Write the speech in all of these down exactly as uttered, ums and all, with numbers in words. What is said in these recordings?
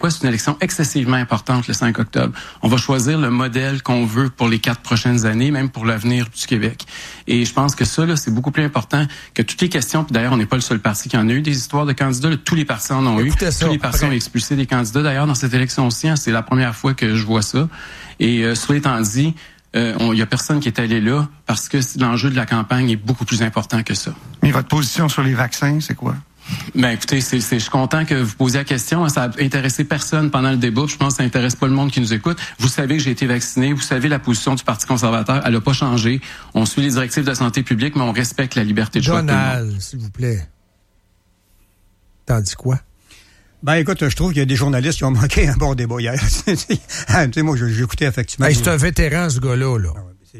pourquoi c'est une élection excessivement importante le cinq octobre. On va choisir le modèle qu'on veut pour les quatre prochaines années, même pour l'avenir du Québec. Et je pense que ça, là, c'est beaucoup plus important que toutes les questions. Puis d'ailleurs, on n'est pas le seul parti qui en a eu des histoires de candidats. Là, tous les partis en ont Écoutez eu. Ça, tous les partis après. ont expulsé des candidats. D'ailleurs, dans cette élection aussi, hein, c'est la première fois que je vois ça. Et euh, cela étant dit, il euh, y a personne qui est allé là parce que l'enjeu de la campagne est beaucoup plus important que ça. Mais votre position sur les vaccins, c'est quoi? Ben écoutez, c'est, c'est, je suis content que vous posiez la question. Ça a intéressé personne pendant le débat. Je pense que ça intéresse pas le monde qui nous écoute. Vous savez que j'ai été vacciné. Vous savez la position du Parti conservateur. Elle a pas changé. On suit les directives de santé publique, mais on respecte la liberté de choix de tout le monde. Donald, s'il vous plaît. T'en dis quoi? Ben écoute, je trouve qu'il y a des journalistes qui ont manqué un bon débat hier. tu sais, moi, j'ai écouté effectivement. Hey, c'est un vétéran, ce gars-là, là.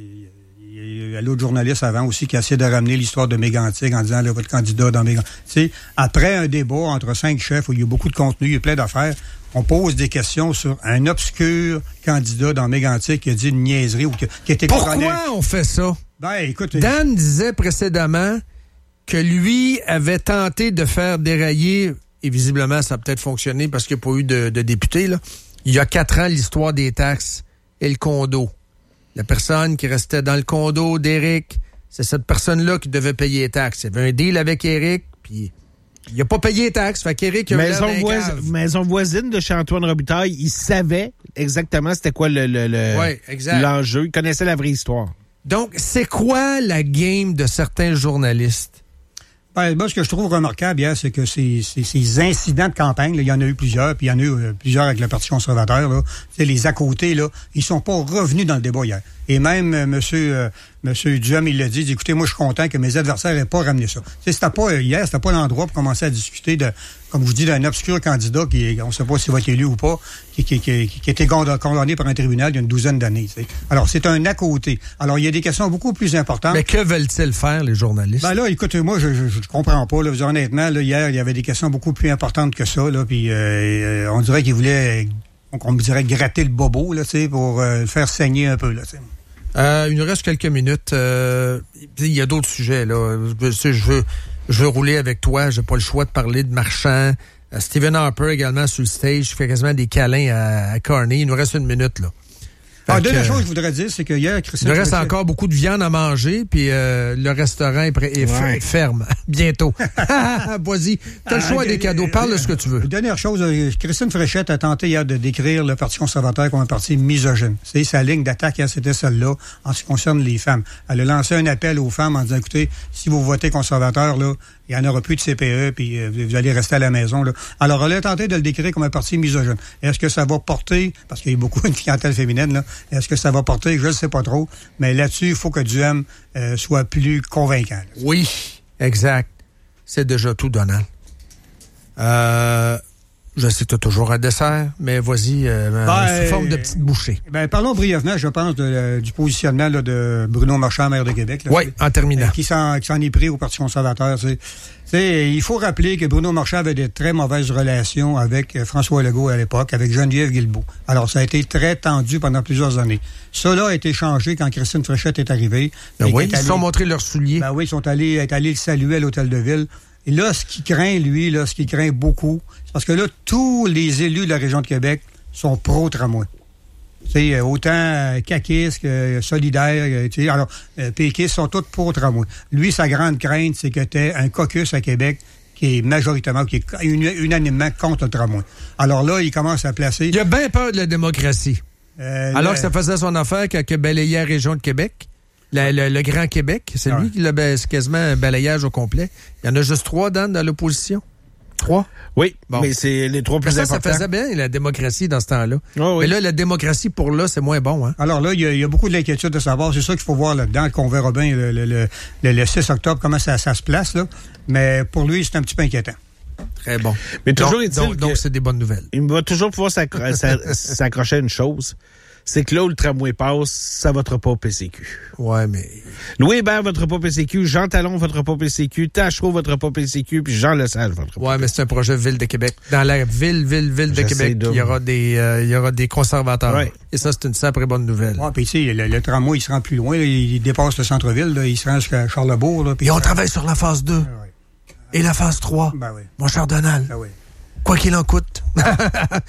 Il y a l'autre journaliste avant aussi qui a essayé de ramener l'histoire de Mégantic en disant, là, votre candidat dans Mégantic. Tu sais, après un débat entre cinq chefs où il y a beaucoup de contenu, il y a plein d'affaires, on pose des questions sur un obscur candidat dans Mégantic qui a dit une niaiserie ou qui, qui a été Pourquoi condamné. on fait ça? Ben, écoute. Dan disait précédemment que lui avait tenté de faire dérailler, et visiblement, ça a peut-être fonctionné parce qu'il n'y a pas eu de, de député, là. Il y a quatre ans, l'histoire des taxes et le condo. La personne qui restait dans le condo d'Éric, c'est cette personne-là qui devait payer les taxes. Il y avait un deal avec Éric, puis il n'a pas payé les taxes. Fait qu'Éric a maison, voisine, maison voisine de chez Antoine Robitaille, il savait exactement c'était quoi le, le, le, ouais, exact. l'enjeu. Il connaissait la vraie histoire. Donc, c'est quoi la game de certains journalistes? Ben, moi, ce que je trouve remarquable hier, c'est que ces, ces, ces incidents de campagne, là, il y en a eu plusieurs, puis il y en a eu euh, plusieurs avec le Parti conservateur, là. C'est les à côté, là, ils sont pas revenus dans le débat hier. Et même euh, monsieur, euh, monsieur Duhem, il l'a dit, il dit, écoutez, moi, je suis content que mes adversaires n'aient pas ramené ça. T'sais, c'était pas, euh, hier, c'était pas l'endroit pour commencer à discuter de, comme je vous dis, d'un obscur candidat qui, on sait pas s'il va être élu ou pas, qui, qui, qui, qui a été condamné par un tribunal il y a une douzaine d'années, t'sais. Alors, c'est un à côté. Alors, il y a des questions beaucoup plus importantes. Mais que veulent-ils faire, les journalistes? Ben là, écoutez, moi, je, je, je comprends pas, là. Honnêtement, là, hier, il y avait des questions beaucoup plus importantes que ça, là, puis euh, on dirait qu'ils voulaient, on me dirait, gratter le bobo, là, tu sais, pour euh, le faire saigner un peu, là, tu sais. Euh, il nous reste quelques minutes. Euh, il y a d'autres sujets, là. Je, je, veux, je veux rouler avec toi. J'ai pas le choix de parler de Marchand. Euh, Stephen Harper également sur le stage. Il fait quasiment des câlins à, à Carney. Il nous reste une minute, là. Ah, deuxième chose que je voudrais dire, c'est que hier, Christian... Il nous reste encore beaucoup de viande à manger, puis euh, le restaurant est, prêt, est ouais. ferme. Bientôt. Vas-y, t'as le choix ah, des cadeaux. Parle de ce que tu veux. Dernière chose, Christine Fréchette a tenté hier de décrire le Parti conservateur comme un parti misogyne. C'est sa ligne d'attaque, hier, c'était celle-là, en ce qui concerne les femmes. Elle a lancé un appel aux femmes en disant, écoutez, si vous votez conservateur, là, il n'y en aura plus de C P E, puis euh, vous allez rester à la maison, là. Alors, elle a tenté de le décrire comme un parti misogyne. Est-ce que ça va porter, parce qu'il y a beaucoup de clientèle féminine, là, est-ce que ça va porter, je ne sais pas trop, mais là-dessus, il faut que Duhem euh, soit plus convaincant. Là. Oui, exact. C'est déjà tout, Donald. Euh, je sais que tu as toujours un dessert, mais vas-y, euh, ben, sous forme de petite bouchée. Ben, parlons brièvement, je pense, de, de, du positionnement là, de Bruno Marchand, maire de Québec. Oui, en terminant. Euh, qui, s'en, qui s'en est pris au Parti conservateur. C'est, c'est, il faut rappeler que Bruno Marchand avait de très mauvaises relations avec François Legault à l'époque, avec Geneviève Guilbeault. Alors, ça a été très tendu pendant plusieurs années. Cela a été changé quand Christine Fréchette est arrivée. Ben oui, ils se sont montrés leurs souliers. Ben oui, ils sont allés, est allés le saluer à l'Hôtel de Ville. Et là, ce qui craint, lui, là, ce qui craint beaucoup, c'est parce que là, tous les élus de la région de Québec sont pro-tramway. Tu sais, autant caquistes que solidaires, tu sais, alors, euh, péquistes sont tous pro-tramway. Lui, sa grande crainte, c'est que tu aies un caucus à Québec qui est majoritairement, qui est unanimement contre le tramway. Alors là, il commence à placer... Il a bien peur de la démocratie. Euh, Alors le... que ça faisait son affaire quand il balayait la région de Québec. Le, le, le Grand Québec, c'est ouais. lui qui l'a quasiment un balayage au complet. Il y en a juste trois, Dan, dans l'opposition. Trois? Oui, bon. Mais c'est les trois plus ça, importants. Ça faisait bien, la démocratie, dans ce temps-là. Oh, oui. Mais là, la démocratie, pour là, c'est moins bon. Hein? Alors là, il y, y a beaucoup de l'inquiétude de savoir. C'est ça qu'il faut voir là-dedans, qu'on verra bien le, le, le, le six octobre, comment ça, ça se place. Là. Mais pour lui, c'est un petit peu inquiétant. Très bon. Mais toujours donc, est-il donc, donc, c'est des bonnes nouvelles. Il va toujours pouvoir s'accro- s'accrocher à une chose. C'est que là où le tramway passe, ça votera pas au P C Q. Ouais, mais... Louis Hébert votera pas au P C Q, Jean Talon votera pas au P C Q, Tachereau votera pas au P C Q, puis Jean Lesage votera pas. Ouais, mais c'est un projet Ville de Québec. Dans la ville, ville, ville de Québec, il y aura des, euh, il y aura des conservateurs. Ouais. Et ça, c'est une sacrée bonne nouvelle. Ouais, puis tu sais, le, le tramway, il se rend plus loin, là, il dépasse le centre-ville, là, il se rend jusqu'à Charlebourg. Là, et on travaille sur la phase deux. Ah, ouais. Et la phase trois. Ben oui. Mon cher Donald. Ben oui. Quoi qu'il en coûte.